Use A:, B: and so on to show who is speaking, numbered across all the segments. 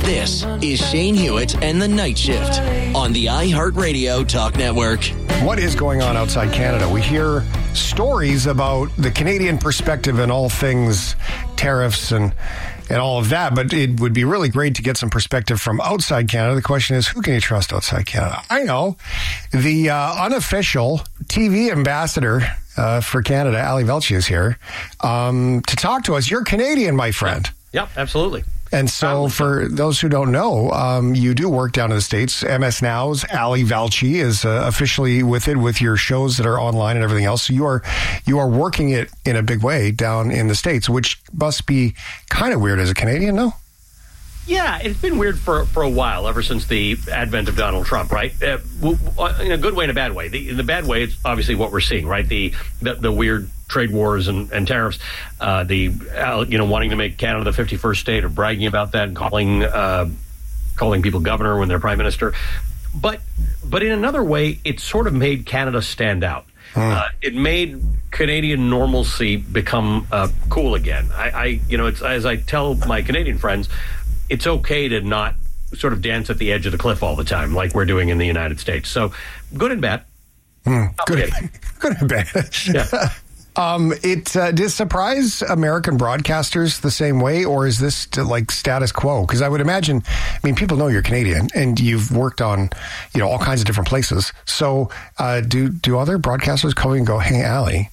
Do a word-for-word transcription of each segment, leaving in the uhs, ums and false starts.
A: This is Shane Hewitt and the Night Shift on the iHeartRadio Talk Network.
B: What is going on outside Canada? We hear stories about the Canadian perspective and all things tariffs and and all of that, but it would be really great to get some perspective from outside Canada. The question is, who can you trust outside Canada? I know the uh, unofficial T V ambassador uh, for Canada, Ali Velshi, is here um, to talk to us. You're Canadian, my friend.
C: Yep, absolutely.
B: And so for those who don't know, um, you do work down in the States. M S Now's Ali Velshi is uh, officially with it with your shows that are online and everything else. So you are you are working it in a big way down in the States, which must be kind of weird as a Canadian, no?
C: Yeah, it's been weird for for a while, ever since the advent of Donald Trump, right? Uh, in a good way and a bad way. The, in the bad way, it's obviously what we're seeing, right? The the, the weird trade wars and, and tariffs, uh, the uh, you know wanting to make Canada the fifty-first state, or bragging about that, and calling uh, calling people governor when they're prime minister. But but in another way, it sort of made Canada stand out. Mm. Uh, it made Canadian normalcy become uh, cool again. I, I you know, it's as I tell my Canadian friends, it's okay to not sort of dance at the edge of the cliff all the time like we're doing in the United States. So good and bad.
B: Mm, good, good and bad.
C: Yeah.
B: Um, it uh, does surprise American broadcasters the same way, or is this to, like status quo? Because I would imagine, I mean, people know you're Canadian and you've worked on, you know, all kinds of different places. So, uh, do do other broadcasters come and go, "Hey, Ali"?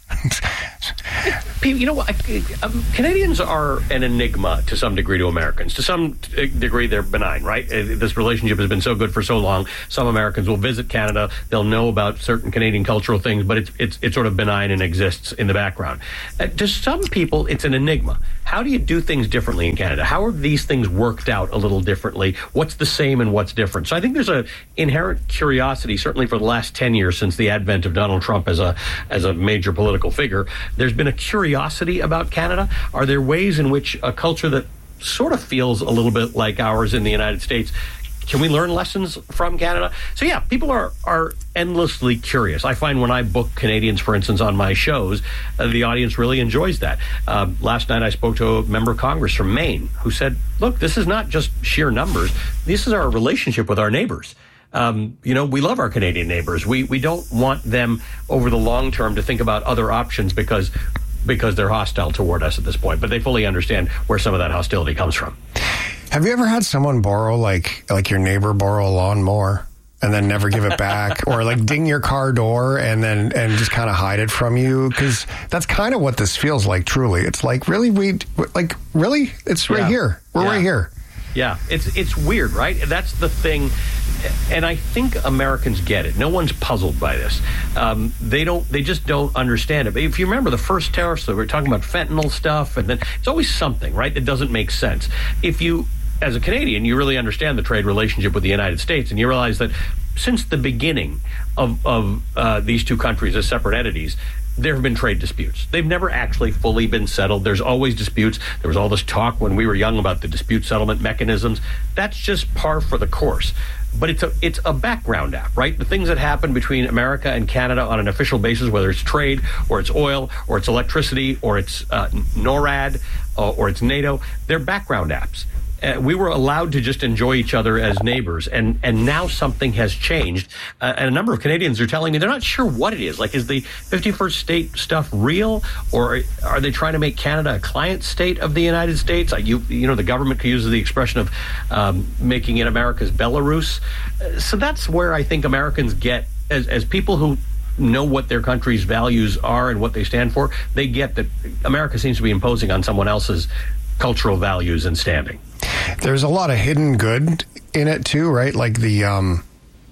C: You know what? Um, Canadians are an enigma to some degree to Americans. To some degree, they're benign, right? This relationship has been so good for so long. Some Americans will visit Canada. They'll know about certain Canadian cultural things, but it's it's it's sort of benign and exists in the background. Uh, to some people, it's an enigma. How do you do things differently in Canada? How are these things worked out a little differently? What's the same and what's different? So I think there's an inherent curiosity, certainly for the last ten years since the advent of Donald Trump as a as a major political figure. There's been a curiosity about Canada. Are there ways in which a culture that sort of feels a little bit like ours in the United States, can we learn lessons from Canada? So yeah, people are are endlessly curious. I find when I book Canadians, for instance, on my shows, uh, the audience really enjoys that. Uh, last night I spoke to a member of Congress from Maine who said, look, this is not just sheer numbers. This is our relationship with our neighbors. Um, you know, we love our Canadian neighbors. We we don't want them over the long term to think about other options because because they're hostile toward us at this point. But they fully understand where some of that hostility comes from.
B: Have you ever had someone borrow, like like your neighbor borrow a lawnmower and then never give it back, or like ding your car door and then and just kind of hide it from you? Because that's kind of what this feels like. Truly, it's like really we like really it's right
C: yeah.
B: here. We're
C: yeah.
B: right here.
C: Yeah, it's it's weird, right? That's the thing, and I think Americans get it. No one's puzzled by this. Um, they don't. They just don't understand it. But if you remember the first tariffs, that we were talking about fentanyl stuff, and then it's always something, right, that doesn't make sense. If you, as a Canadian, you really understand the trade relationship with the United States, and you realize that since the beginning of of uh, these two countries as separate entities, there have been trade disputes. They've never actually fully been settled. There's always disputes. There was all this talk when we were young about the dispute settlement mechanisms. That's just par for the course. But it's a it's a background act, right? The things that happen between America and Canada on an official basis, whether it's trade or it's oil or it's electricity or it's uh, NORAD uh, or it's NATO, they're background apps. Uh, we were allowed to just enjoy each other as neighbors, and, and now something has changed. Uh, and a number of Canadians are telling me they're not sure what it is. Like, is the fifty-first state stuff real, or are they trying to make Canada a client state of the United States? Uh, you, you know, the government uses the expression of um, making it America's Belarus. Uh, so that's where I think Americans get, as, as people who know what their country's values are and what they stand for, they get that America seems to be imposing on someone else's cultural values and standing.
B: There's a lot of hidden good in it too, right? Like the um,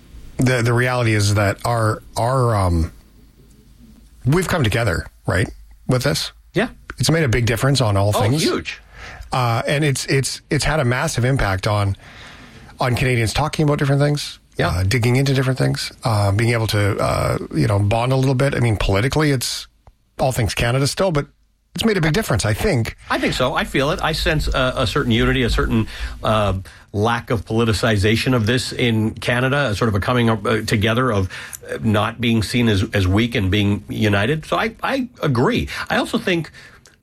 B: the the reality is that our our um, we've come together, right, with this.
C: Yeah,
B: it's made a big difference on all
C: oh,
B: things.
C: Huge.
B: Uh, and it's it's it's had a massive impact on on Canadians talking about different things. Yeah, uh, digging into different things, uh, being able to uh, you know bond a little bit. I mean, politically, it's all things Canada still, but it's made a big difference, I think.
C: I think so. I feel it. I sense a, a certain unity, a certain uh, lack of politicization of this in Canada, a sort of a coming uh, together of not being seen as, as weak and being united. So I, I agree. I also think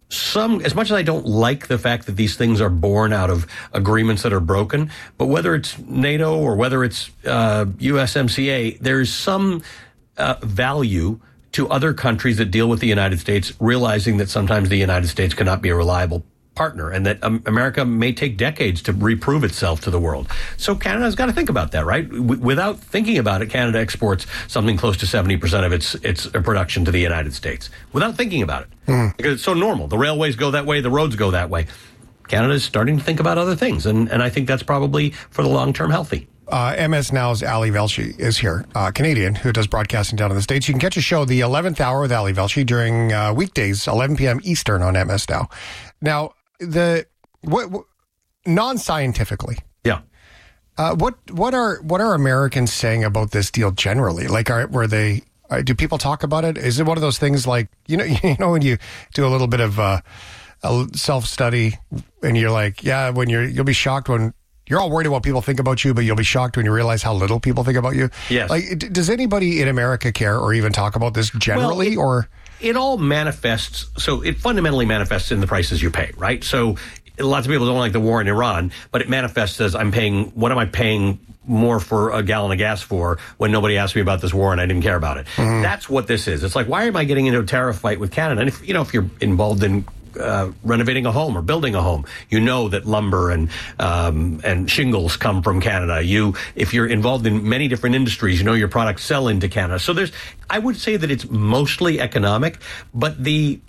C: some, as much as I don't like the fact that these things are born out of agreements that are broken, but whether it's NATO or whether it's uh, U S M C A, there's some uh, value to other countries that deal with the United States, realizing that sometimes the United States cannot be a reliable partner and that um, America may take decades to reprove itself to the world. So Canada's got to think about that, right? W- without thinking about it, Canada exports something close to seventy percent of its its production to the United States without thinking about it. Mm. Because it's so normal. The railways go that way, the roads go that way. Canada's starting to think about other things, and, and I think that's probably for the long term healthy.
B: Uh, M S Now's Ali Velshi is here, uh, Canadian, who does broadcasting down in the States. You can catch a show, The eleventh Hour with Ali Velshi, during uh, weekdays, eleven p.m. Eastern on M S Now. Now, the what, what non-scientifically,
C: yeah.
B: Uh, what what are what are Americans saying about this deal generally? Like, are were they? Uh, do people talk about it? Is it one of those things like you know you know when you do a little bit of uh, a self-study and you're like, yeah, when you're you'll be shocked when. You're all worried about what people think about you, but you'll be shocked when you realize how little people think about you.
C: Yes.
B: Like, d- does anybody in America care or even talk about this generally?
C: Well, it,
B: or
C: it all manifests. So it fundamentally manifests in the prices you pay, right? So lots of people don't like the war in Iran, but it manifests as I'm paying. What am I paying more for a gallon of gas for when nobody asked me about this war and I didn't care about it? Mm-hmm. That's what this is. It's like, why am I getting into a tariff fight with Canada? And if you know, if you're involved in Uh, renovating a home or building a home, you know that lumber and um, and shingles come from Canada. You, if you're involved in many different industries, you know your products sell into Canada. So there's, I would say that it's mostly economic, but the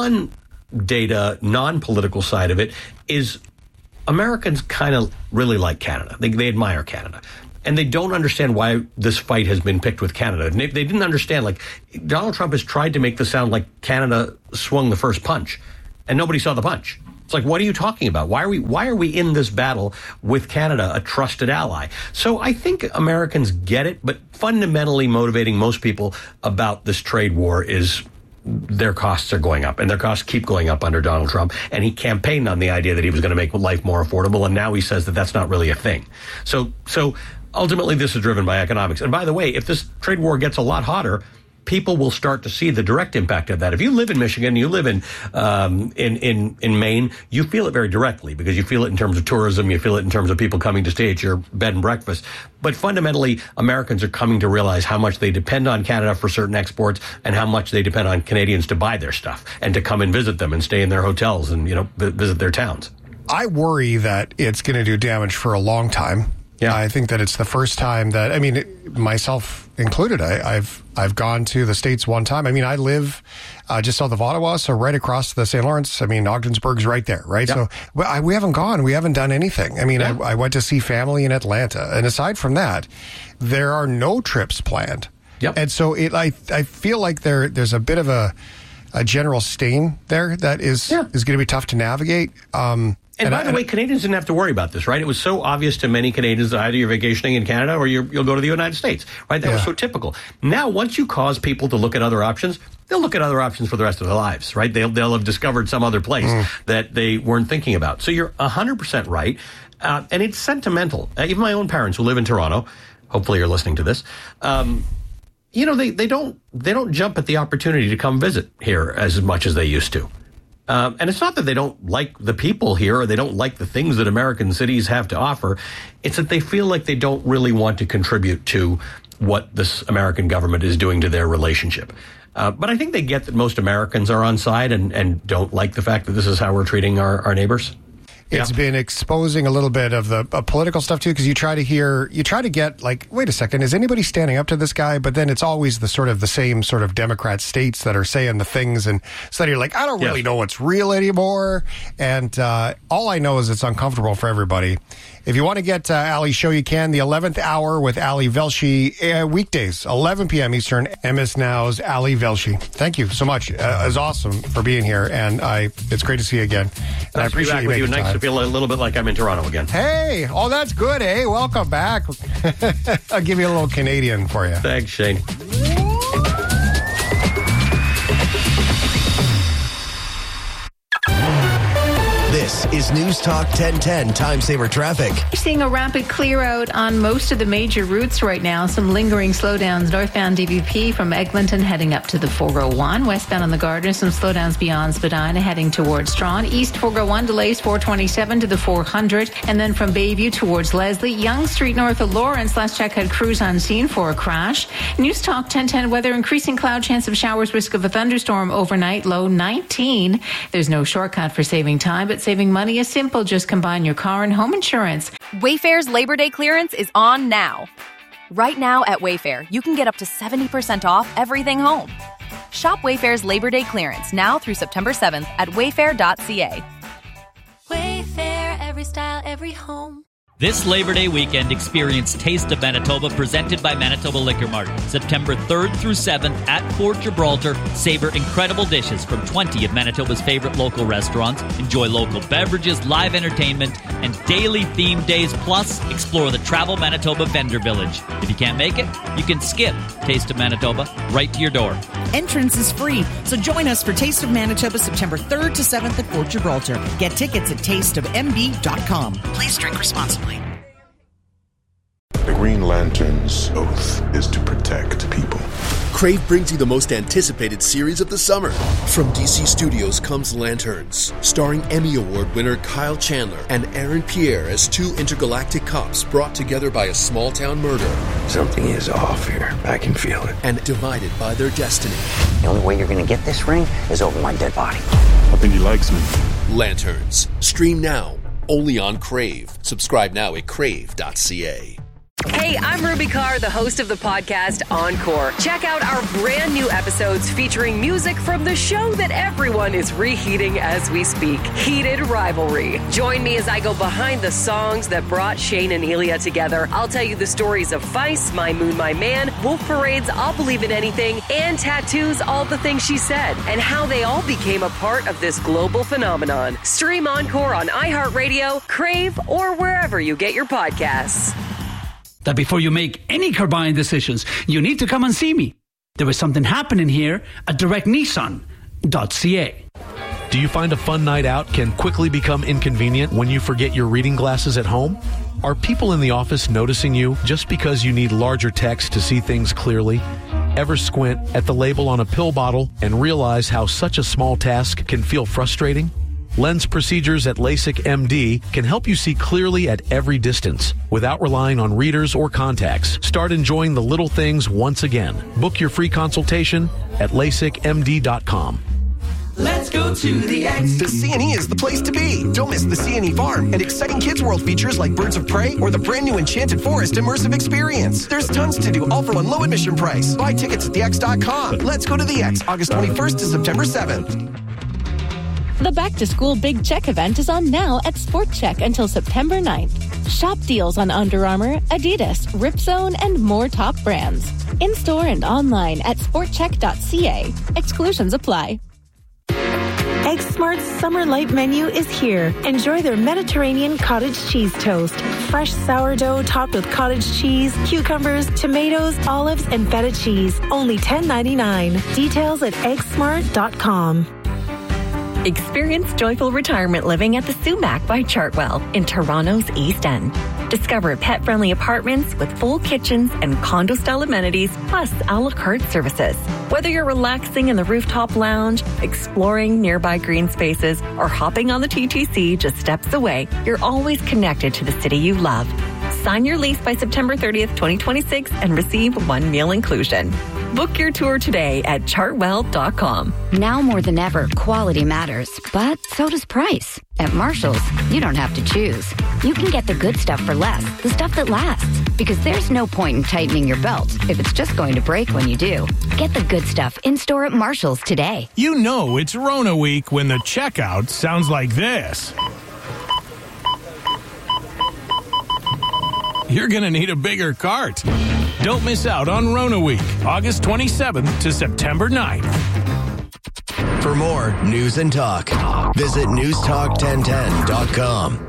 C: non-data, non-political side of it is Americans kind of really like Canada. They, they admire Canada. And they don't understand why this fight has been picked with Canada. And they, they didn't understand, like, Donald Trump has tried to make this sound like Canada swung the first punch. And nobody saw the punch. It's like, what are you talking about? Why are we why are we in this battle with Canada, a trusted ally? So I think Americans get it, but fundamentally motivating most people about this trade war is their costs are going up, and their costs keep going up under Donald Trump. And he campaigned on the idea that he was going to make life more affordable, and now he says that that's not really a thing. So, so ultimately, this is driven by economics. And by the way, if this trade war gets a lot hotter, people will start to see the direct impact of that. If you live in Michigan, you live in um, in, in in Maine, you feel it very directly because you feel it in terms of tourism, you feel it in terms of people coming to stay at your bed and breakfast. But fundamentally, Americans are coming to realize how much they depend on Canada for certain exports and how much they depend on Canadians to buy their stuff and to come and visit them and stay in their hotels and, you know, visit their towns.
B: I worry that it's going to do damage for a long time. Yeah, I think that it's the first time that, I mean, myself included, I, I've I've gone to the States one time. I mean, I live uh, just south of Ottawa, so right across the Saint Lawrence. I mean, Ogdensburg's right there, right? Yep. So well, I, we haven't gone. We haven't done anything. I mean, yeah. I, I went to see family in Atlanta. And aside from that, there are no trips planned.
C: Yep.
B: And so it, I I feel like there there's a bit of a, a general stain there that is, yeah. is going to be tough to navigate. Um
C: And, and by I, the way, Canadians didn't have to worry about this, right? It was so obvious to many Canadians that either you're vacationing in Canada or you're, you'll go to the United States, right? That yeah. was so typical. Now, once you cause people to look at other options, they'll look at other options for the rest of their lives, right? They'll, they'll have discovered some other place mm. that they weren't thinking about. So you're one hundred percent right. Uh, and it's sentimental. Uh, even my own parents who live in Toronto, hopefully you're listening to this, um, you know, they, they don't they don't jump at the opportunity to come visit here as much as they used to. Um, and it's not that they don't like the people here or they don't like the things that American cities have to offer. It's that they feel like they don't really want to contribute to what this American government is doing to their relationship. Uh, but I think they get that most Americans are on side and, and don't like the fact that this is how we're treating our, our neighbors.
B: It's
C: yeah.
B: been exposing a little bit of the uh, political stuff, too, because you try to hear, you try to get, like, wait a second, is anybody standing up to this guy? But then it's always the sort of the same sort of Democrat states that are saying the things. And so you're like, I don't really yes. know what's real anymore. And uh, all I know is it's uncomfortable for everybody. If you want to get uh, Ali's show, you can. The eleventh Hour with Ali Velshi, uh, weekdays, eleven p.m. Eastern, M S Now's Ali Velshi. Thank you so much. Uh, it's awesome for being here. And I, it's great to see you again. And
C: nice
B: I appreciate
C: to be back
B: you
C: with you.
B: making
C: Nice
B: time.
C: to feel a little bit like I'm in Toronto again.
B: Hey, oh, that's good, eh? Welcome back. I'll give you a little Canadian for you.
C: Thanks, Shane.
A: This is Here's News Talk ten ten Time Saver Traffic.
D: We're seeing a rapid clear out on most of the major routes right now. Some lingering slowdowns northbound D V P from Eglinton heading up to the four oh one. Westbound on the Gardner, some slowdowns beyond Spadina heading towards Strawn. East four oh one delays four twenty-seven to the four hundred. And then from Bayview towards Leslie. Yonge Street north of Lawrence. Last check had crews on scene for a crash. News Talk ten ten weather. Increasing cloud, chance of showers, risk of a thunderstorm overnight. Low nineteen. There's no shortcut for saving time, but saving money is simple. Just combine your car and home insurance.
E: Wayfair's Labor Day clearance is on now. Right now at Wayfair, you can get up to seventy percent off everything home. Shop Wayfair's Labor Day clearance now through September seventh at wayfair dot c a.
F: Wayfair, every style, every home.
G: This Labor Day weekend, experience Taste of Manitoba presented by Manitoba Liquor Mart. September third through seventh at Fort Gibraltar. Savor incredible dishes from twenty of Manitoba's favorite local restaurants. Enjoy local beverages, live entertainment, and daily theme days. Plus, explore the Travel Manitoba Vendor Village. If you can't make it, you can skip Taste of Manitoba right to your door.
H: Entrance is free, so join us for Taste of Manitoba September third to seventh at Fort Gibraltar. Get tickets at taste of m b dot com. Please drink responsibly.
I: The Green Lantern's oath is to protect people.
J: Crave brings you the most anticipated series of the summer. From D C Studios comes Lanterns, starring Emmy Award winner Kyle Chandler and Aaron Pierre as two intergalactic cops brought together by a small-town murder.
K: Something is off here. I can feel it.
J: And divided by their destiny.
K: The only way you're going to get this ring is over my dead body.
I: I think he likes me.
J: Lanterns. Stream now. Only on Crave. Subscribe now at crave dot c a.
L: Hey, I'm Ruby Carr, the host of the podcast Encore. Check out our brand new episodes featuring music from the show that everyone is reheating as we speak, Heated Rivalry. Join me as I go behind the songs that brought Shane and Elia together. I'll tell you the stories of Feist, My Moon, My Man, Wolf Parade's I'll Believe in Anything, and Tattoo's All the Things She Said, and how they all became a part of this global phenomenon. Stream Encore on iHeartRadio, Crave, or wherever you get your podcasts.
M: That before you make any car buying decisions, you need to come and see me. There was something happening here at direct nissan dot c a.
N: Do you find a fun night out can quickly become inconvenient when you forget your reading glasses at home? Are people in the office noticing you just because you need larger text to see things clearly? Ever squint at the label on a pill bottle and realize how such a small task can feel frustrating? Lens procedures at LASIK M D can help you see clearly at every distance without relying on readers or contacts. Start enjoying the little things once again. Book your free consultation at lasik m d dot com.
O: Let's go to the X. The C and E is the place to be. Don't miss the C and E Farm and exciting Kids World features like Birds of Prey or the brand new Enchanted Forest immersive experience. There's tons to do, all for one low admission price. Buy tickets at the x dot com. Let's go to the X, August twenty-first to September seventh.
P: The Back to School Big Check event is on now at Sport Check until September ninth. Shop deals on Under Armour, Adidas, Ripzone, and more top brands. In-store and online at sport check dot c a. Exclusions apply.
Q: Egg Smart's summer light menu is here. Enjoy their Mediterranean cottage cheese toast. Fresh sourdough topped with cottage cheese, cucumbers, tomatoes, olives, and feta cheese. Only ten ninety-nine. Details at egg smart dot com.
R: Experience joyful retirement living at the Sumac by Chartwell in Toronto's East End. Discover pet-friendly apartments with full kitchens and condo-style amenities, plus a la carte services. Whether you're relaxing in the rooftop lounge, exploring nearby green spaces, or hopping on the T T C just steps away, you're always connected to the city you love. Sign your lease by September thirtieth, twenty twenty-six and receive one meal inclusion. Book your tour today at chartwell dot com.
S: Now more than ever, quality matters, but so does price. At Marshall's, you don't have to choose. You can get the good stuff for less, the stuff that lasts. Because there's no point in tightening your belt if it's just going to break when you do. Get the good stuff in-store at Marshall's today.
T: You know it's Rona week when the checkout sounds like this. You're going to need a bigger cart. Don't miss out on Rona Week, August twenty-seventh to September ninth.
A: For more news and talk, visit news talk ten ten dot com.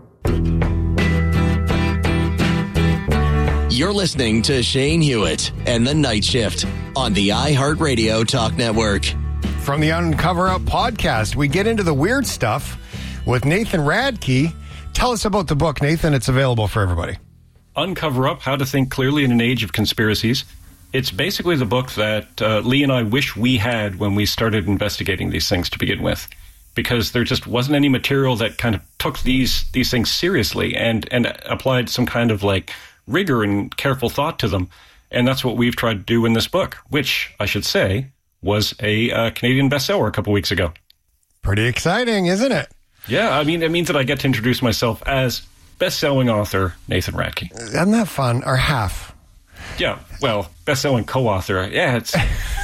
A: You're listening to Shane Hewitt and the Night Shift on the iHeartRadio Talk Network.
B: From the Uncover Up podcast, we get into the weird stuff with Nathan Radke. Tell us about the book, Nathan. It's available for everybody.
U: Uncover Up, How to Think Clearly in an Age of Conspiracies. It's basically the book that uh, Lee and I wish we had when we started investigating these things to begin with, because there just wasn't any material that kind of took these these things seriously and, and applied some kind of like rigor and careful thought to them. And that's what we've tried to do in this book, which I should say was a uh, Canadian bestseller a couple weeks ago.
B: Pretty exciting, isn't it?
U: Yeah, I mean, it means that I get to introduce myself as best-selling author Nathan Radke.
B: Isn't that fun? Or half?
U: Yeah, well, best-selling co-author. Yeah, it's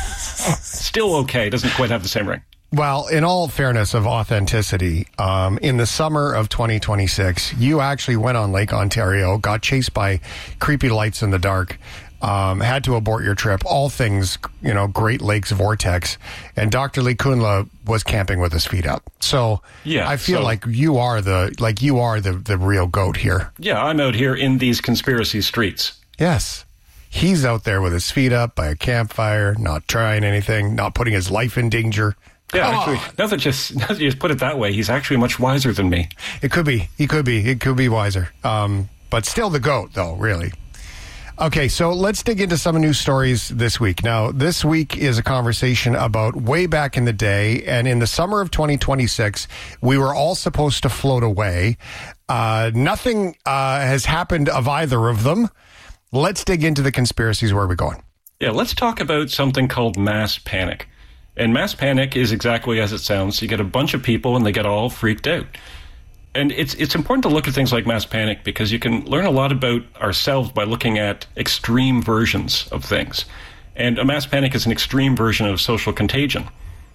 U: still okay. It doesn't quite have the same ring.
B: Well, in all fairness of authenticity, um, in the summer of twenty twenty-six, you actually went on Lake Ontario, got chased by creepy lights in the dark, um, had to abort your trip, all things, you know, Great Lakes vortex, and Doctor Lee Kunla was camping with his feet up. So
U: yeah,
B: I feel
U: so,
B: like you are the like you are the, the real goat here.
U: Yeah, I'm out here in these conspiracy streets.
B: Yes. He's out there with his feet up by a campfire, not trying anything, not putting his life in danger.
U: Yeah,
B: oh.
U: actually, now that, just, now that you just put it that way, he's actually much wiser than me.
B: It could be. He could be. It could be wiser. Um, but still the GOAT, though, really. Okay, so let's dig into some news stories this week. Now, this week is a conversation about way back in the day, and in the summer of twenty twenty-six, we were all supposed to float away. Uh, nothing uh, has happened of either of them. Let's dig into the conspiracies. Where are we going?
U: Yeah, let's talk about something called mass panic. And mass panic is exactly as it sounds. You get a bunch of people and they get all freaked out. And it's it's important to look at things like mass panic because you can learn a lot about ourselves by looking at extreme versions of things. And a mass panic is an extreme version of social contagion.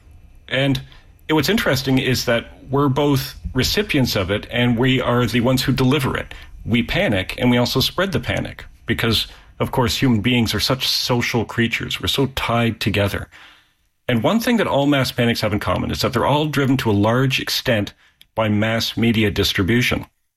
U: And what's interesting is that we're both recipients of it and we are the ones who deliver it. We panic and we also spread the panic because, of course, human beings are such social creatures. We're so tied together. And one thing that all mass panics have in common is that they're all driven to a large extent by mass media distribution.